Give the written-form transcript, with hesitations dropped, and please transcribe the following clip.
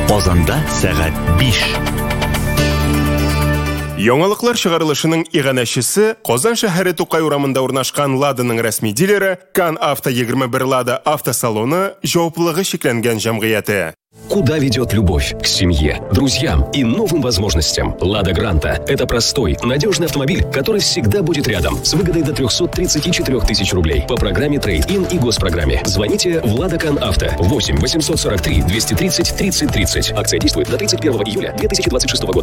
Казанда сәгать 5. Яңалыклар чыгарылышының иганәчесе Казан шәһәре Тукай урамында урнашкан Ладаның рәсми дилері Кан Авто 21 Лада автосалоны җаваплылыгы шикләнгән җәмгыяте. Куда ведет любовь? К семье, друзьям и новым возможностям. «Лада Гранта» — это простой, надежный автомобиль, который всегда будет рядом, с выгодой до 334 тысяч рублей по программе Трейд-ин и госпрограмме. Звоните в «Лада Кан Авто» 8 843 230 30 30. Акция действует до 31 июля 2026 года.